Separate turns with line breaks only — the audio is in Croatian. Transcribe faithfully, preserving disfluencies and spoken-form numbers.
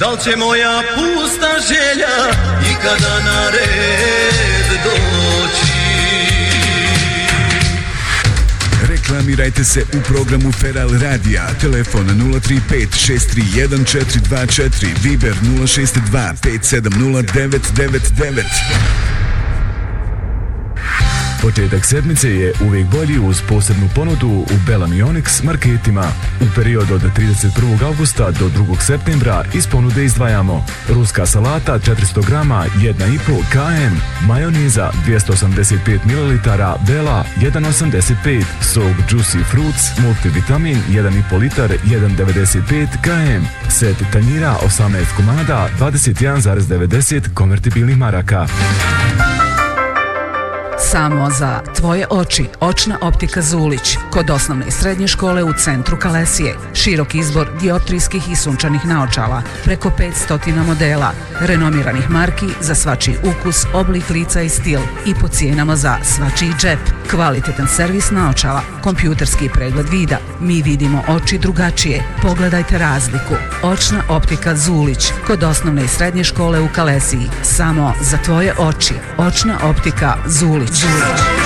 da li će moja pusta želja ikada na red doći.
Reklamirajte se u programu Feral Radija. Telefon nula tri pet šest tri jedan četiri dva četiri, Viber nula šest dva pet sedam nula devet devet devet.
Početak sedmice je uvijek bolji uz posebnu ponudu u Bellamy Onyx marketima. U periodu od trideset prvog augusta do drugog septembra iz ponude izdvajamo ruska salata četiristo grama jedan i po kilogram, majoniza dvjesto osamdeset pet mililitara Bella jedan osamdeset pet, sok Juicy Fruits multivitamin jedan i po litar jedan devedeset pet kilogram, set tanjira osamnaest komada dvadeset jedan zarez devedeset konvertibilnih maraka.
Samo za tvoje oči, očna optika Zulić. Kod osnovne i srednje škole u centru Kalesije. Širok izbor dioptrijskih i sunčanih naočala. Preko petsto modela. Renomiranih marki za svačiji ukus, oblik lica i stil. I po cijenama za svačiji džep. Kvalitetan servis naočala. Kompjuterski pregled vida. Mi vidimo oči drugačije. Pogledajte razliku. Očna optika Zulić. Kod osnovne i srednje škole u Kalesiji. Samo za tvoje oči. Očna optika Zulić. Zulić.